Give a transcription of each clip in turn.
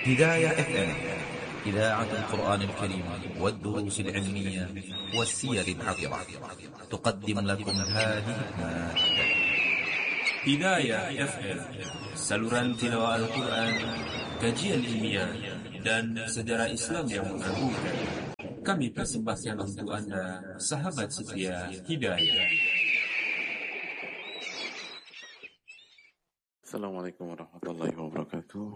هداية اف ام، إذاعة القرآن الكريم والدروس العلمية والسير العطرة، تقدم لكم هذه المادة. Hidayah FM, saluran tilawah Al-Quran, kajian ilmiah, dan sejarah Islam yang mengagumkan. Kami persembahkan untuk Anda, sahabat setia Hidayah. Assalamualaikum warahmatullahi wabarakatuh.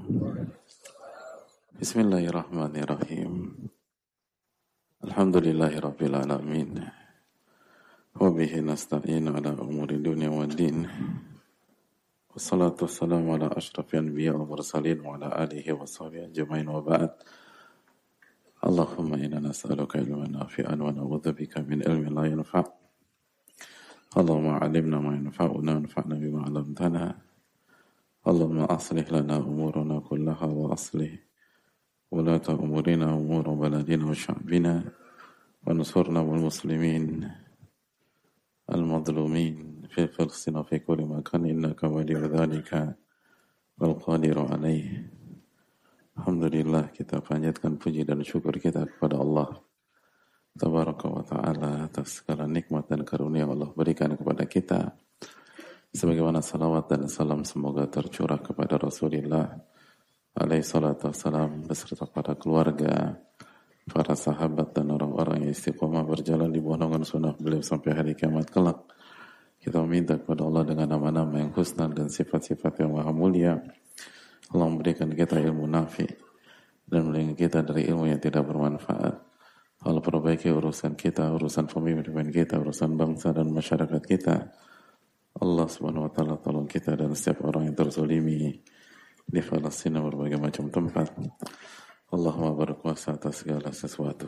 Bismillahirrahmanirrahim. Alhamdulillahirabbil alamin. Wa bihi nasta'in ala umuri dunya waddin. Wassalatu wassalamu ala asyrafil anbiya wal mursalin wa ala alihi wa sahbihi ajmain wa ba'd. Allahumma inna nas'aluka ilman nafi'an wa na'udzubika min ilmin la yanfa'. Allahumma 'allimna ma yanfa'una wanfa'na bima 'allamtana. Allahumma aslih lana umurana kullaha wa aslih wulata umurina umura baladina wa sya'bina wa nusurna wal muslimin al-madlumin fi Filistin wa fi kulli makan innaka waliyyu dzalika wal qadiru alaih. Alhamdulillah, kita panjatkan puji dan syukur kita kepada Allah Tabaraka wa ta'ala atas segala nikmat dan karunia Allah berikan kepada kita. Sebagaimana salawat dan salam semoga tercurah kepada Rasulullah alaihi salatu wassalam beserta para keluarga, para sahabat dan orang-orang yang istiqomah berjalan di bawah naungan sunnah beliau sampai hari kiamat kelak. Kita meminta kepada Allah dengan nama-nama yang husna dan sifat-sifat yang maha mulia, Allah memberikan kita ilmu nafi dan melindungi kita dari ilmu yang tidak bermanfaat. Allah perbaiki urusan kita, urusan pemimpin kita, urusan bangsa dan masyarakat kita. Allah subhanahu wa ta'ala tolong kita dan setiap orang yang terzalimi di Palestina berbagai macam tempat. Allahumma berkuasa atas segala sesuatu.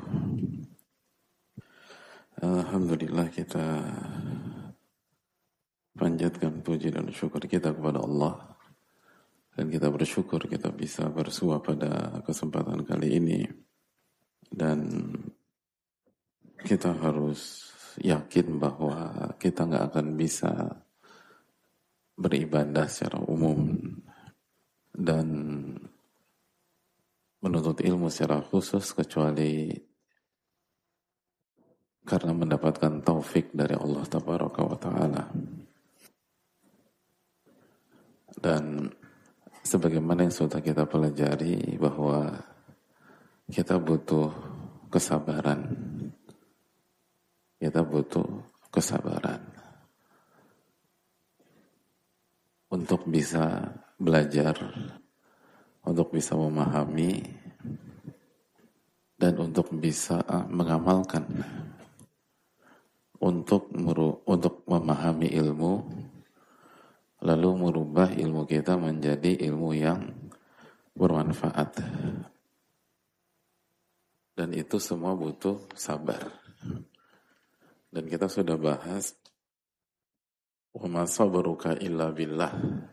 Alhamdulillah, kita panjatkan puji dan syukur kita kepada Allah, dan kita bersyukur kita bisa bersua pada kesempatan kali ini, dan kita harus yakin bahwa kita nggak akan bisa beribadah secara umum dan menuntut ilmu secara khusus kecuali karena mendapatkan taufik dari Allah Tabaraka wa ta'ala. Dan sebagaimana yang sudah kita pelajari bahwa kita butuh kesabaran. Kita butuh kesabaran untuk bisa belajar, untuk bisa memahami, dan untuk bisa mengamalkan, untuk memahami ilmu, lalu merubah ilmu kita menjadi ilmu yang bermanfaat. Dan itu semua butuh sabar. Dan kita sudah bahas wa ma sabruka illa billah,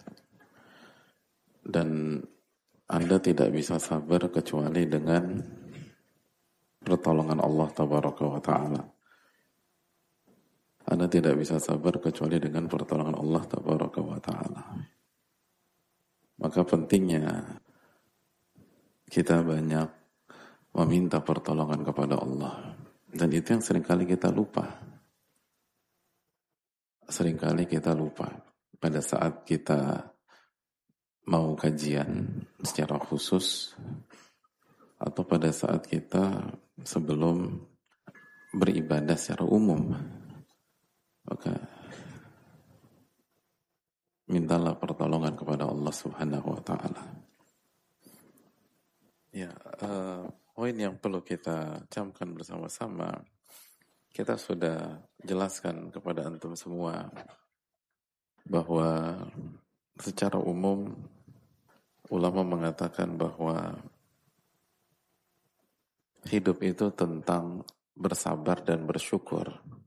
dan Anda tidak bisa sabar kecuali dengan pertolongan Allah Tabaraka wa ta'ala. Anda tidak bisa sabar kecuali dengan pertolongan Allah Tabaraka wa ta'ala. Maka pentingnya kita banyak meminta pertolongan kepada Allah, dan itu yang seringkali kita lupa. Seringkali kita lupa pada saat kita mau kajian secara khusus atau pada saat kita sebelum beribadah secara umum. Maka mintalah pertolongan kepada Allah Subhanahu wa ta'ala. Ya, poin yang perlu kita camkan bersama-sama, kita sudah jelaskan kepada antum semua bahwa secara umum ulama mengatakan bahwa hidup itu tentang bersabar dan bersyukur.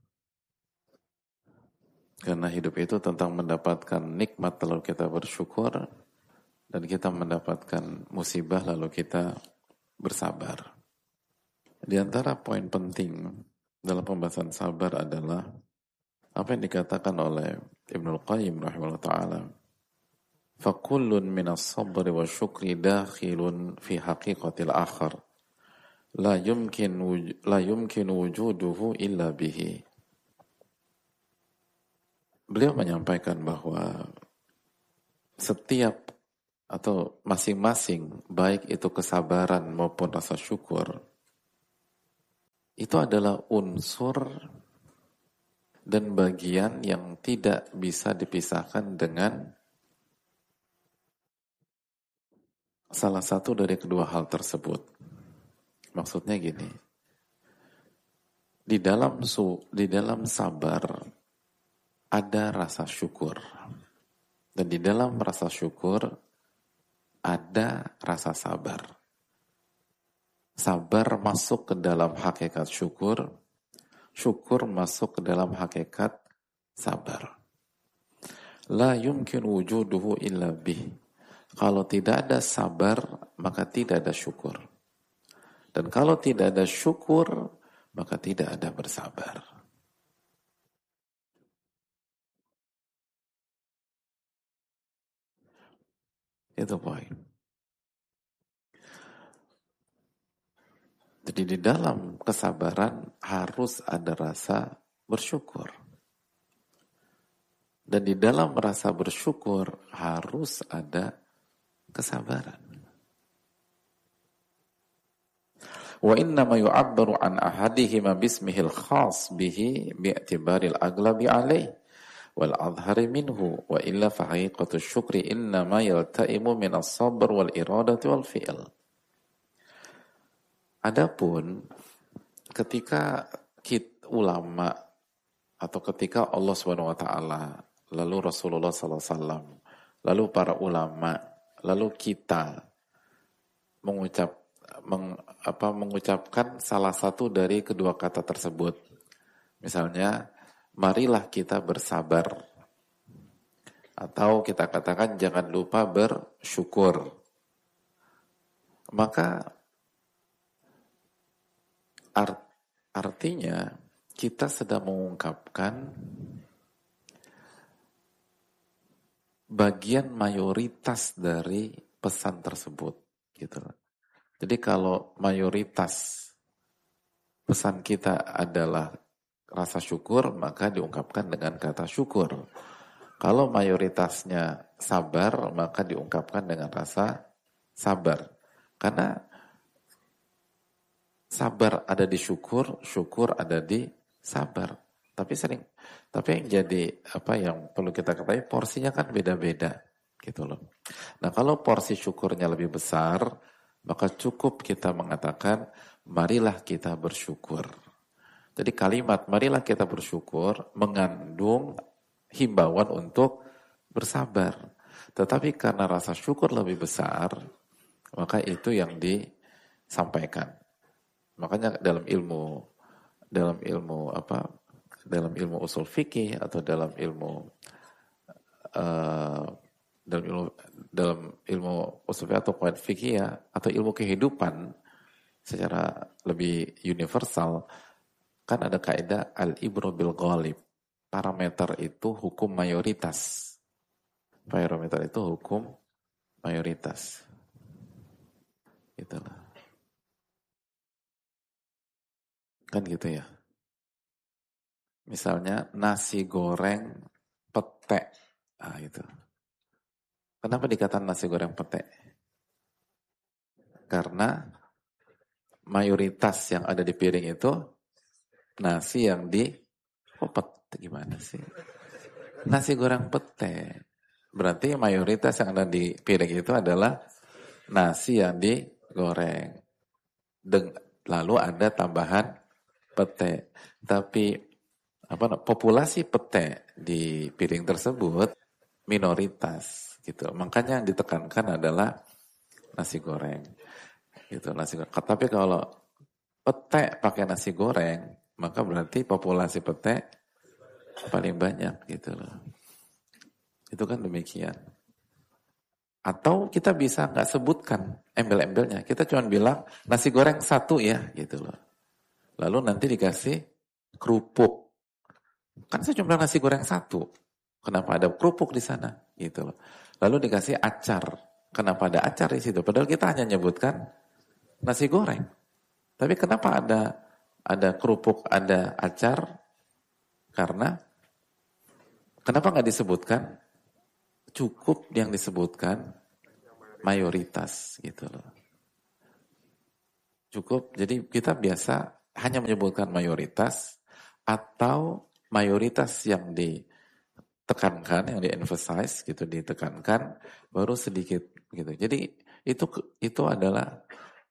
Karena hidup itu tentang mendapatkan nikmat lalu kita bersyukur, dan kita mendapatkan musibah lalu kita bersabar. Di antara poin penting dalam pembahasan sabar adalah apa yang dikatakan oleh Ibnul Qayyim rahimahullah ta'ala fakullun minas sabri wa syukri dakhilun fi haqiqatil akhar la yumkin wujuduhu illa bihi. Beliau menyampaikan bahwa setiap atau masing-masing, baik itu kesabaran maupun rasa syukur, itu adalah unsur dan bagian yang tidak bisa dipisahkan dengan salah satu dari kedua hal tersebut. Maksudnya gini, di dalam sabar ada rasa syukur, dan di dalam rasa syukur ada rasa sabar. Sabar masuk ke dalam hakikat syukur, syukur masuk ke dalam hakikat sabar. La yumkin wujuduhu illa bih. Kalau tidak ada sabar, maka tidak ada syukur. Dan kalau tidak ada syukur, maka tidak ada bersabar. Itu poin. Jadi di dalam kesabaran harus ada rasa bersyukur. Dan di dalam rasa bersyukur harus ada kesabaran. Wa innama yu'abbaru an ahadihima bismihil khas bihi bi'tibaril aglabi alaih wal adhari minhu wa illa fahaqiqatu syukri innama yaltaimu minas sabr wal iradati wal fi'l. Adapun ketika ulama atau ketika Allah Subhanahu wa taala, lalu Rasulullah sallallahu alaihi wasallam, lalu para ulama, lalu kita mengucapkan salah satu dari kedua kata tersebut. Misalnya, marilah kita bersabar. Atau kita katakan jangan lupa bersyukur. Maka artinya kita sedang mengungkapkan bagian mayoritas dari pesan tersebut, gitu. Jadi kalau mayoritas pesan kita adalah rasa syukur, maka diungkapkan dengan kata syukur. Kalau mayoritasnya sabar, maka diungkapkan dengan rasa sabar. Karena sabar ada di syukur, syukur ada di sabar. Tapi yang jadi yang perlu kita ketahui, porsinya kan beda-beda, gitu loh. Nah, kalau porsi syukurnya lebih besar, maka cukup kita mengatakan marilah kita bersyukur. Jadi kalimat marilah kita bersyukur mengandung himbauan untuk bersabar. Tetapi karena rasa syukur lebih besar, maka itu yang disampaikan. Makanya dalam ilmu usul fikih atau dalam ilmu usul fikih atau qawaid fikih atau ilmu kehidupan secara lebih universal, kan ada kaidah al-ibru bil ghalib. Parameter itu hukum mayoritas. Parameter itu hukum mayoritas. Itulah. Kan gitu ya. Misalnya nasi goreng pete. Nah, itu. Kenapa dikatakan nasi goreng pete? Karena mayoritas yang ada di piring itu nasi yang gimana sih? Nasi goreng pete. Berarti mayoritas yang ada di piring itu adalah nasi yang digoreng. Lalu ada tambahan pete. Tapi populasi pete di piring tersebut minoritas gitu. Makanya yang ditekankan adalah nasi goreng. Gitu, nasi goreng. Tapi kalau pete pakai nasi goreng, maka berarti populasi pete paling banyak gitu loh. Itu kan demikian. Atau kita bisa nggak sebutkan embel-embelnya. Kita cuma bilang nasi goreng satu ya gitu loh. Lalu nanti dikasih kerupuk. Kan saya cuma bilang nasi goreng satu. Kenapa ada kerupuk di sana? Gitu loh. lalu dikasih acar. Kenapa ada acar di situ? Padahal kita hanya nyebutkan nasi goreng. Tapi kenapa ada kerupuk, ada acar? Karena kenapa nggak disebutkan? Cukup yang disebutkan mayoritas gitu loh. Cukup. Jadi kita biasa hanya menyebutkan mayoritas atau mayoritas yang ditekankan, yang di-emphasize gitu, ditekankan baru sedikit gitu. Jadi itu adalah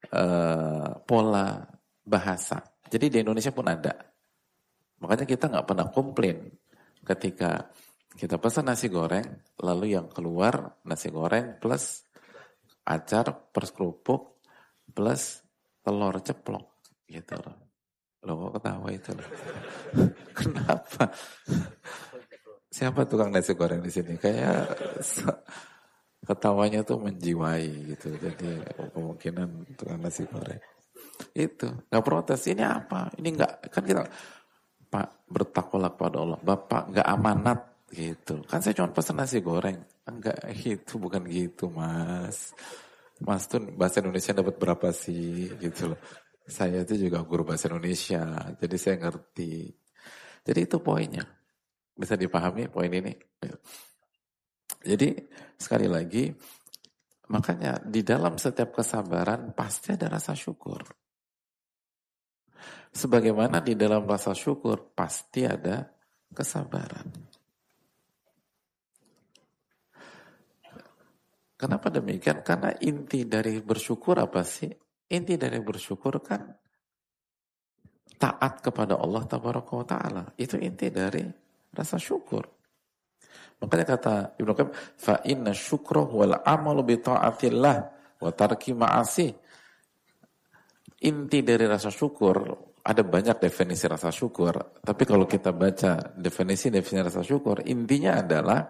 pola bahasa. Jadi di Indonesia pun ada. Makanya kita nggak pernah komplain ketika kita pesan nasi goreng, lalu yang keluar nasi goreng plus acar, plus kerupuk, plus telur ceplok gitu loh. Lo kok ketawa itu loh? Kenapa? Siapa tukang nasi goreng di sini? Kayak ketawanya tuh menjiwai gitu. Jadi kemungkinan tukang nasi goreng. Itu nggak protes. Ini apa? Ini nggak, kan kita, Pak, bertakwalah kepada Allah. Bapak nggak amanat gitu. Kan saya cuma pesan nasi goreng. Enggak gitu, bukan gitu Mas. Mas tuh bahasa Indonesia dapat berapa sih gitu loh. Saya itu juga guru bahasa Indonesia, jadi saya ngerti. Jadi itu poinnya. Bisa dipahami poin ini? Jadi sekali lagi, makanya di dalam setiap kesabaran pasti ada rasa syukur. Sebagaimana di dalam rasa syukur pasti ada kesabaran. Kenapa demikian? Karena inti dari bersyukur apa sih? Inti dari bersyukur kan taat kepada Allah Tabaraka wa Ta'ala. Itu inti dari rasa syukur. Makanya kata Ibnu Qayyim, fa inna syukra wal amalu bi ta'atillah wa tarki ma'asi. Inti dari rasa syukur, ada banyak definisi rasa syukur, tapi kalau kita baca definisi rasa syukur, intinya adalah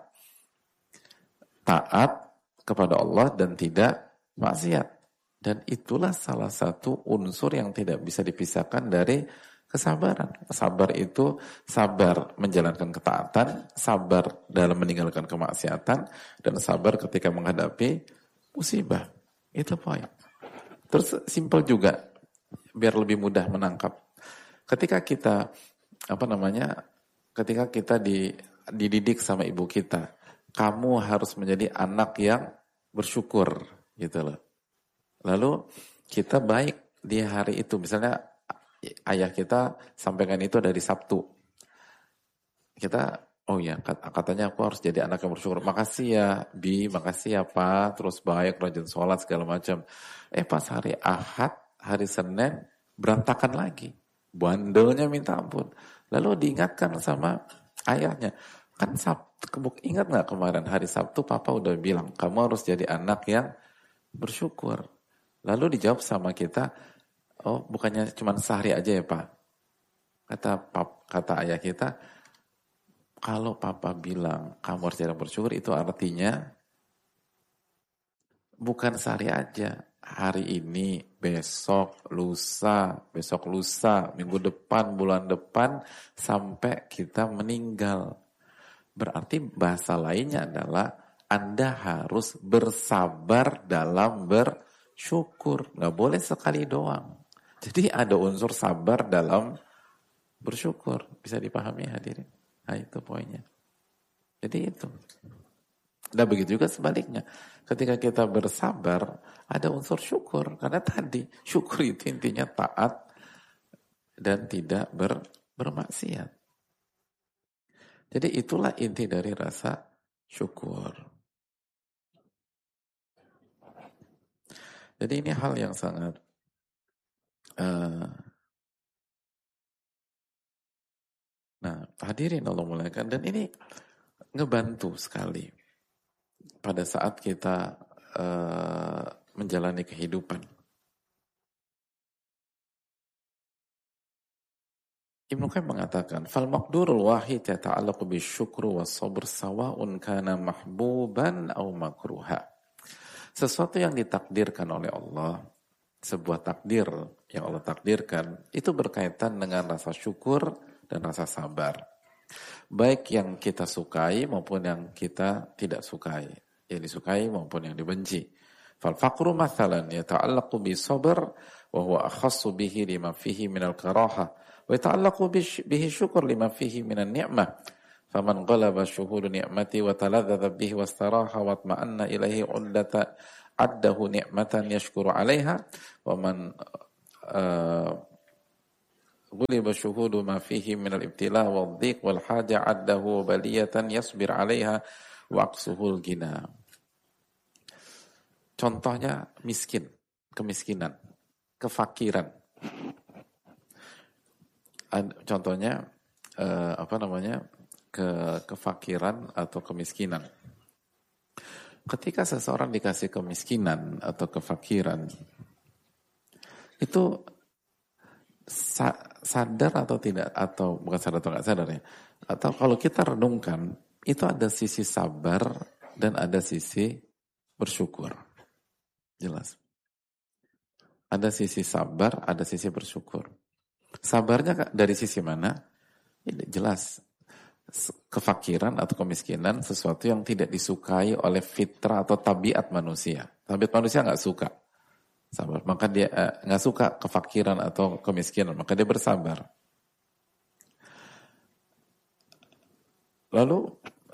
taat kepada Allah dan tidak maksiat. Dan itulah salah satu unsur yang tidak bisa dipisahkan dari kesabaran. Sabar itu sabar menjalankan ketaatan, sabar dalam meninggalkan kemaksiatan, dan sabar ketika menghadapi musibah. Itu poin. Terus simpel juga, biar lebih mudah menangkap. Ketika kita ketika kita dididik sama ibu kita, kamu harus menjadi anak yang bersyukur gitu loh. Lalu kita baik di hari itu, misalnya ayah kita sampaikan itu dari Sabtu. Kita, oh ya katanya aku harus jadi anak yang bersyukur. Makasih ya Bi, makasih ya Pak, terus baik, rajin sholat segala macam. Pas hari Ahad, hari Senin berantakan lagi. Bandelnya minta ampun. Lalu diingatkan sama ayahnya. Kan Sabtu, ingat gak kemarin hari Sabtu Papa udah bilang, kamu harus jadi anak yang bersyukur. Lalu dijawab sama kita, oh bukannya cuma sehari aja ya Pak. Kata ayah kita, kalau Papa bilang kamu harus jadi bersyukur, itu artinya bukan sehari aja. Hari ini, besok lusa, minggu depan, bulan depan, sampai kita meninggal. Berarti bahasa lainnya adalah Anda harus bersabar dalam bersyukur. Nggak boleh sekali doang. Jadi ada unsur sabar dalam bersyukur. Bisa dipahami hadirin? Nah itu poinnya. Jadi itu. Dan begitu juga sebaliknya. Ketika kita bersabar, ada unsur syukur. Karena tadi, syukur itu intinya taat dan tidak bermaksiat. Jadi itulah inti dari rasa syukur. Jadi ini hal yang sangat hadirin Allah muliakan, dan ini ngebantu sekali pada saat kita menjalani kehidupan. Ibnu Qayyim mengatakan, fal maqdurul wahid yata'allaqu bisyukru was-sabr sawa'un kana mahbuban aw makruha. Sesuatu yang ditakdirkan oleh Allah, sebuah takdir yang Allah takdirkan, itu berkaitan dengan rasa syukur dan rasa sabar. Baik yang kita sukai maupun yang kita tidak sukai. yang disukai maupun yang dibenci. Fal faqru mathalan yata'allaqu bi sabr wa huwa akhassu bihi lima fihi min al-karaha wa yata'allaqu bihi syukur lima fihi min an-ni'mah. Faman ghalaba syuhudu ni'mati wa taladzadha bihi wastaraha wa atma'anna ilaihi addahu ni'matan yashkuru 'alaiha wa man ghuliba syuhudu ma fihi min al-ibtila wa dhiq wal haja addahu baliyatan yasbir 'alaiha wa aqsuhul ghina. Contohnya miskin, kemiskinan, kefakiran. Contohnya kefakiran atau kemiskinan. Ketika seseorang dikasih kemiskinan atau kefakiran, itu sadar atau tidak, atau bukan sadar atau nggak sadar ya, atau kalau kita renungkan, itu ada sisi sabar dan ada sisi bersyukur. Jelas. Ada sisi sabar, ada sisi bersyukur. Sabarnya dari sisi mana? Jelas. Kefakiran atau kemiskinan sesuatu yang tidak disukai oleh fitrah atau tabiat manusia. Tabiat manusia nggak suka sabar, maka dia nggak suka kefakiran atau kemiskinan, maka dia bersabar. Lalu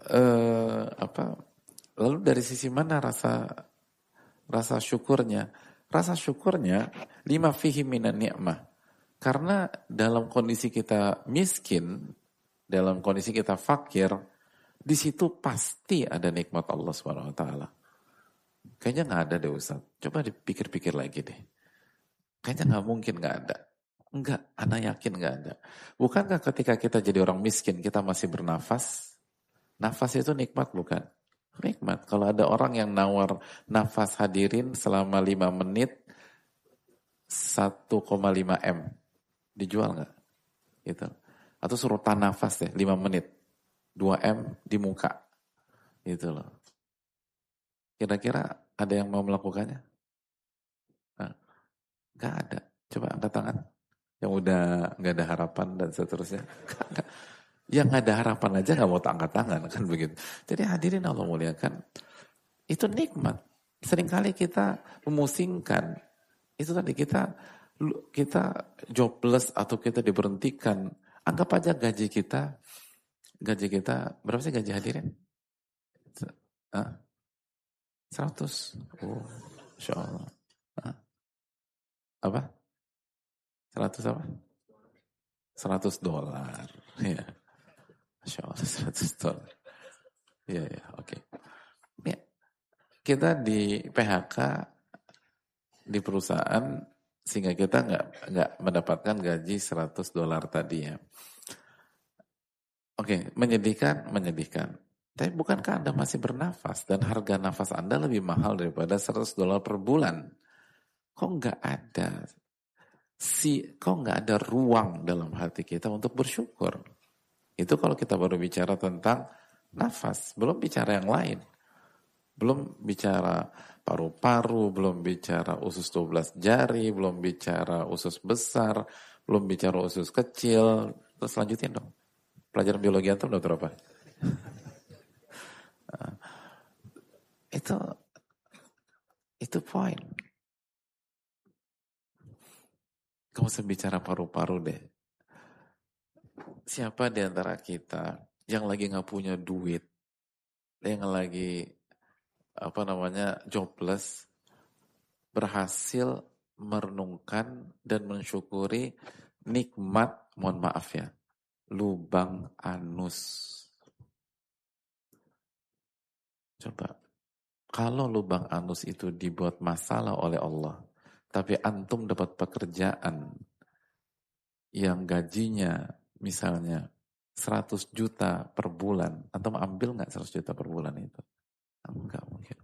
Lalu dari sisi mana rasa syukurnya? Rasa syukurnya lima fihi minan ni'mah. Karena dalam kondisi kita miskin, dalam kondisi kita fakir, di situ pasti ada nikmat Allah Subhanahu wa taala. Kayaknya nggak ada deh Ustaz. Coba dipikir-pikir lagi deh. Kayaknya nggak mungkin nggak ada. Enggak, anak yakin nggak ada. Bukankah ketika kita jadi orang miskin, kita masih bernafas? Nafas itu nikmat bukan? Nikmat. Kalau ada orang yang nawar nafas hadirin selama 5 menit 1,5 M, dijual nggak? Gitu. Atau suruh tahan nafas deh 5 menit 2 M di muka, gitu loh. Kira-kira ada yang mau melakukannya? Nah, nggak ada. Coba angkat tangan. Yang udah nggak ada harapan dan seterusnya. Yang nggak ada harapan aja nggak mau angkat tangan kan begitu. Jadi hadirin Allah muliakan, itu nikmat. Seringkali kita memusingkan. Itu tadi kita jobless atau kita diberhentikan. Anggap aja gaji kita berapa sih gaji hadirin? 100. Oh, Masya Allah. Apa? 100 apa? $100. Ya. Masya Allah, $100. Ya, oke. Ya. Kita di PHK di perusahaan sehingga kita nggak mendapatkan gaji $100 tadi ya. Oke, menyedihkan. Tapi bukankah Anda masih bernafas dan harga nafas Anda lebih mahal daripada $100 per bulan? Kok nggak ada ruang dalam hati kita untuk bersyukur? Itu kalau kita baru bicara tentang nafas, belum bicara yang lain. Belum bicara paru-paru, belum bicara usus 12 jari, belum bicara usus besar, belum bicara usus kecil. Terus lanjutin dong. Pelajaran biologi antum udah berapa? Itu poin. Kamu usah bicara paru-paru deh. Siapa di antara kita yang lagi nggak punya duit, yang lagi jobless, berhasil merenungkan dan mensyukuri nikmat, mohon maaf ya, lubang anus. Coba, kalau lubang anus itu dibuat masalah oleh Allah, tapi antum dapat pekerjaan yang gajinya misalnya 100 juta per bulan, antum ambil nggak 100 juta per bulan itu? Enggak mungkin.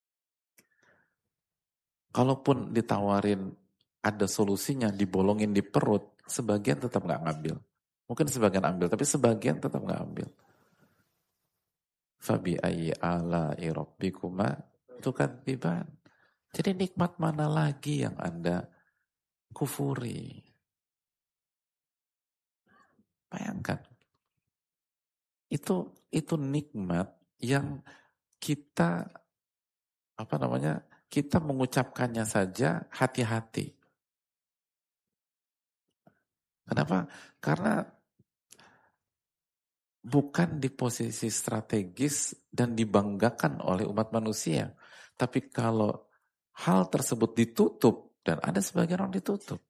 Kalaupun ditawarin ada solusinya, dibolongin di perut, sebagian tetap nggak ngambil. Mungkin sebagian ambil, tapi sebagian tetap nggak ambil. Fabi ayyi ala'i rabbikuma tukadziban. Jadi nikmat mana lagi yang Anda kufuri? Bayangkan. Itu nikmat yang kita kita mengucapkannya saja hati-hati. Kenapa? Karena bukan di posisi strategis dan dibanggakan oleh umat manusia. Tapi kalau hal tersebut ditutup, dan ada sebagian orang ditutup.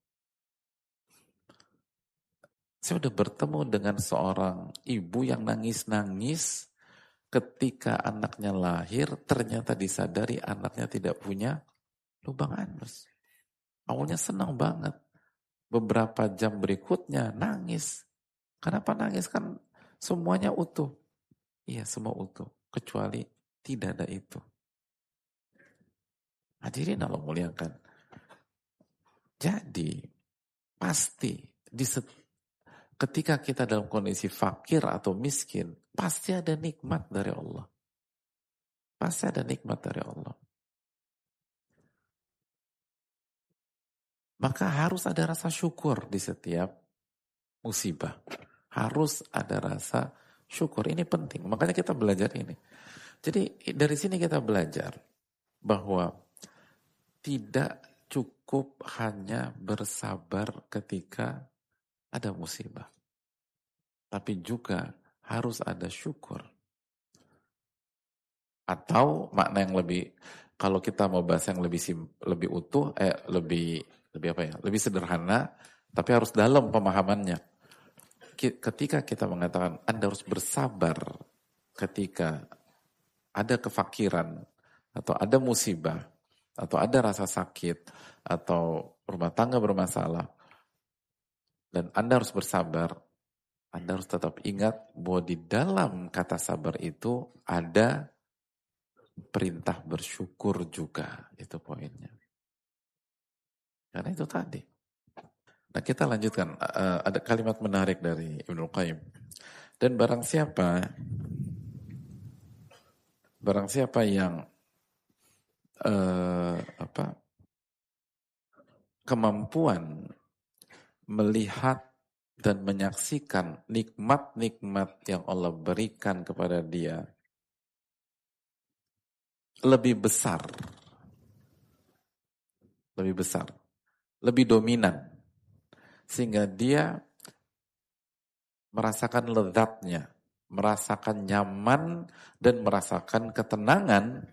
Saya sudah bertemu dengan seorang ibu yang nangis-nangis ketika anaknya lahir, ternyata disadari anaknya tidak punya lubang anus. Awalnya senang banget. Beberapa jam berikutnya nangis. Kenapa nangis? Kan semuanya utuh. Iya, semua utuh. Kecuali tidak ada itu. Hadirin Allah muliakan. Jadi, pasti ketika kita dalam kondisi fakir atau miskin, pasti ada nikmat dari Allah. Pasti ada nikmat dari Allah. Maka harus ada rasa syukur di setiap musibah. Harus ada rasa syukur. Ini penting. Makanya kita belajar ini. Jadi dari sini kita belajar bahwa tidak cukup hanya bersabar ketika ada musibah. Tapi juga harus ada syukur. Atau makna yang lebih, kalau kita mau bahas yang lebih utuh, lebih sederhana, tapi harus dalam pemahamannya. Ketika kita mengatakan Anda harus bersabar ketika ada kefakiran, atau ada musibah, atau ada rasa sakit, atau rumah tangga bermasalah, dan Anda harus bersabar, Anda harus tetap ingat bahwa di dalam kata sabar itu ada perintah bersyukur juga. Itu poinnya. Karena itu tadi. Nah kita lanjutkan, ada kalimat menarik dari Ibnu Qayyim. Dan barang siapa yang kemampuan melihat dan menyaksikan nikmat-nikmat yang Allah berikan kepada dia lebih besar, lebih dominan, sehingga dia merasakan lezatnya, merasakan nyaman, dan merasakan ketenangan.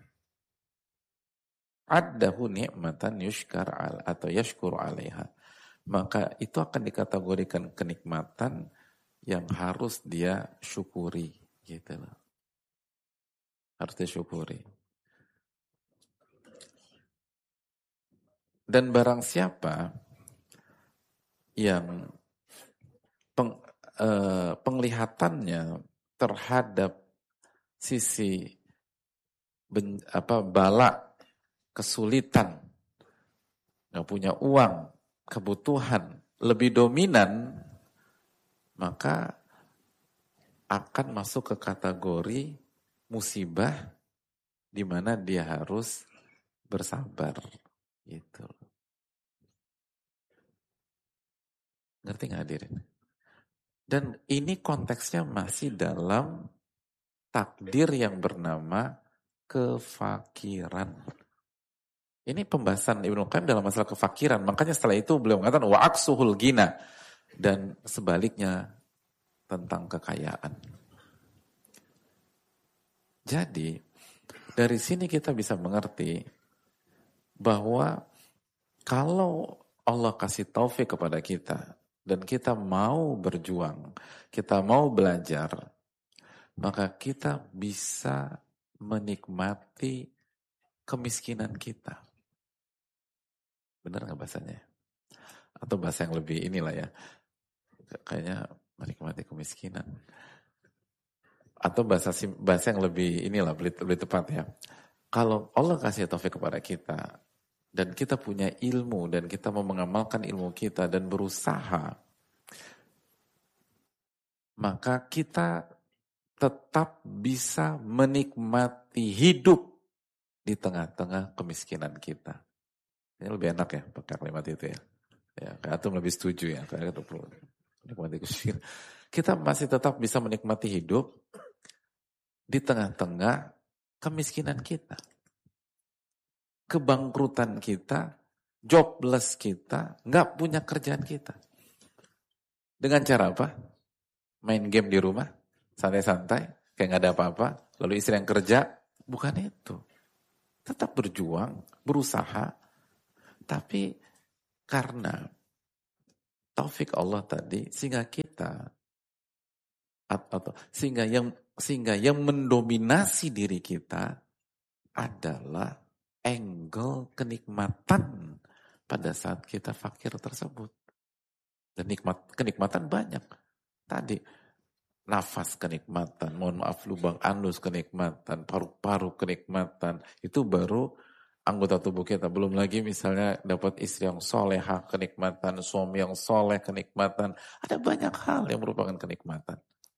Addahu ni'matan yushkar atau yashkuru alaiha. Maka itu akan dikategorikan kenikmatan yang harus dia syukuri, gitu loh. Harus disyukuri. Dan barang siapa yang penglihatannya terhadap sisi bala, kesulitan, nggak punya uang, kebutuhan lebih dominan, maka akan masuk ke kategori musibah di mana dia harus bersabar, gitu. Ngerti nggak hadirin? Dan ini konteksnya masih dalam takdir yang bernama kefakiran. Ini pembahasan Ibnu Qayyim dalam masalah kefakiran. Makanya setelah itu beliau mengatakan wa aksuhul gina, dan sebaliknya tentang kekayaan. Jadi dari sini kita bisa mengerti bahwa kalau Allah kasih taufik kepada kita dan kita mau berjuang, kita mau belajar, maka kita bisa menikmati kemiskinan kita. Benar nggak bahasanya? Atau bahasa yang lebih inilah ya, kayaknya menikmati kemiskinan. Atau bahasa yang lebih inilah, lebih tepat ya. Kalau Allah kasih taufik kepada kita, dan kita punya ilmu, dan kita mau mengamalkan ilmu kita, dan berusaha, maka kita tetap bisa menikmati hidup di tengah-tengah kemiskinan kita. Ini lebih enak ya pakai kalimat itu ya. Ya, Kak Atum lebih setuju ya. Kita masih tetap bisa menikmati hidup di tengah-tengah kemiskinan kita. kebangkrutan kita, jobless kita, nggak punya kerjaan kita. Dengan cara apa? Main game di rumah, santai-santai, kayak nggak ada apa-apa, lalu istri yang kerja, bukan itu. Tetap berjuang, berusaha, tapi karena taufik Allah tadi, sehingga kita, atau sehingga yang mendominasi diri kita adalah angle kenikmatan pada saat kita fakir tersebut. Dan kenikmatan banyak. Tadi nafas kenikmatan, mohon maaf lubang anus kenikmatan, paru-paru kenikmatan, itu baru anggota tubuh kita. Belum lagi misalnya dapat istri yang soleha kenikmatan, suami yang soleh kenikmatan. Ada banyak hal yang merupakan kenikmatan.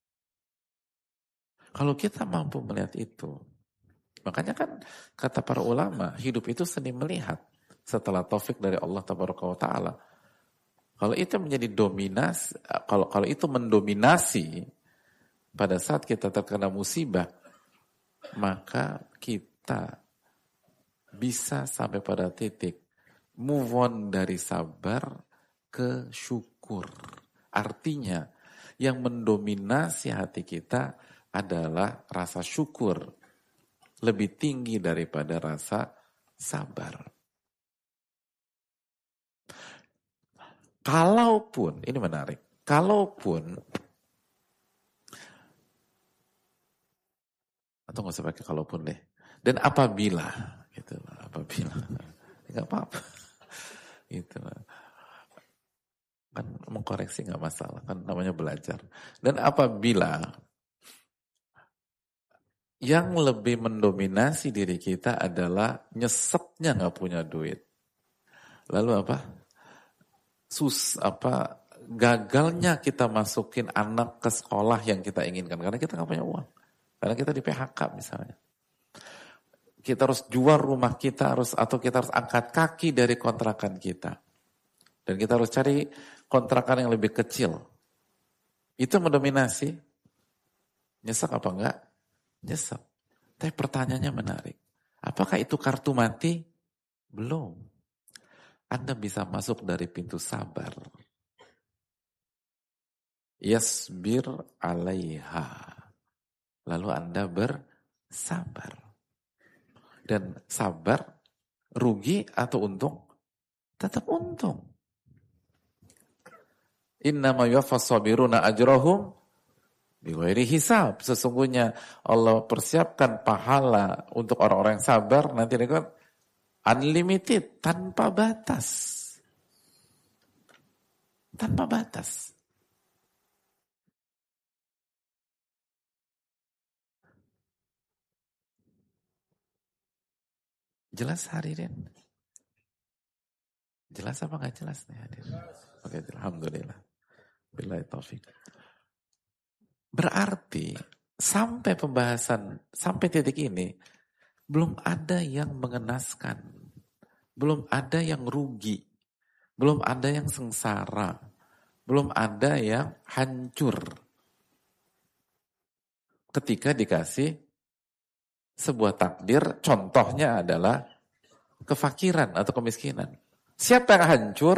Kalau kita mampu melihat itu, makanya kan kata para ulama, hidup itu seni melihat setelah taufik dari Allah Tabaraka wa Ta'ala. Kalau itu menjadi dominasi, kalau itu mendominasi pada saat kita terkena musibah, maka kita bisa sampai pada titik move on dari sabar ke syukur. Artinya yang mendominasi hati kita adalah rasa syukur lebih tinggi daripada rasa sabar. Kalaupun, ini menarik, kalaupun, atau nggak usah pakai kalaupun deh, dan apabila, gitu, apabila, nggak apa-apa, gitu, kan mengkoreksi nggak masalah, kan namanya belajar. Dan apabila yang lebih mendominasi diri kita adalah nyesetnya nggak punya duit, lalu apa? Gagalnya kita masukin anak ke sekolah yang kita inginkan karena kita nggak punya uang, karena kita di PHK misalnya, kita harus jual rumah kita, atau kita harus angkat kaki dari kontrakan kita dan kita harus cari kontrakan yang lebih kecil. Itu mendominasi. Nyesek apa enggak? Nyesek. Tapi pertanyaannya menarik, apakah itu kartu mati? Belum. Anda bisa masuk dari pintu sabar. Yasbir alaiha. Lalu Anda bersabar. Dan sabar, rugi atau untung? Tetap untung. Innama yuwaffas sabiruna ajrahum bighairi hisab. Sesungguhnya Allah persiapkan pahala untuk orang-orang yang sabar, nanti mereka unlimited, tanpa batas. Tanpa batas. Jelas hadirin? Jelas apa nggak jelas nih hadirin? Oke, alhamdulillah. Billahi taufik. Berarti sampai pembahasan, sampai titik ini, belum ada yang mengenaskan. Belum ada yang rugi. Belum ada yang sengsara. Belum ada yang hancur. Ketika dikasih sebuah takdir, contohnya adalah kefakiran atau kemiskinan. Siapa yang hancur?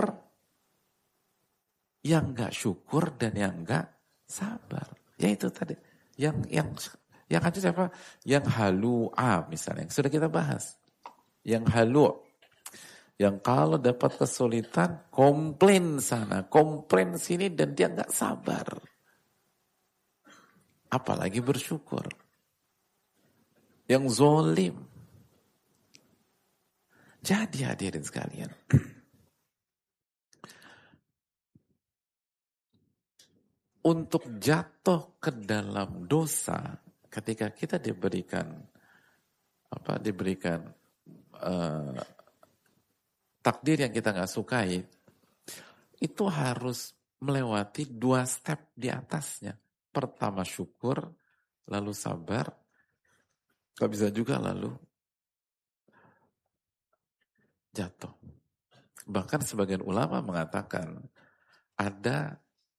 Yang gak syukur dan yang gak sabar. Ya itu tadi. Yang hancur siapa? Yang halu'a misalnya. Yang sudah kita bahas. Yang halu'. Yang kalau dapat kesulitan, komplain sana, komplain sini, dan dia gak sabar. Apalagi bersyukur. Yang zolim. Jadi hadirin sekalian. Untuk jatuh ke dalam dosa, ketika kita diberikan takdir yang kita nggak sukai, itu harus melewati 2 step di atasnya. Pertama syukur, lalu sabar, gak bisa juga lalu jatuh. Bahkan sebagian ulama mengatakan ada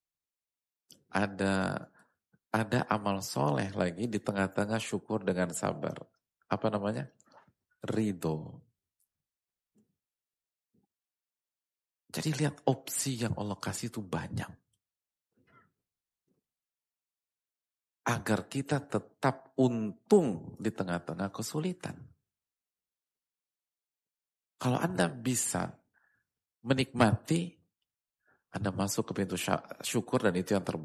amal soleh lagi di tengah-tengah syukur dengan sabar. Apa namanya? Ridho. Jadi lihat opsi yang Allah kasih itu banyak. Agar kita tetap untung di tengah-tengah kesulitan. Kalau Anda bisa menikmati, Anda masuk ke pintu syukur dan itu yang terbaik.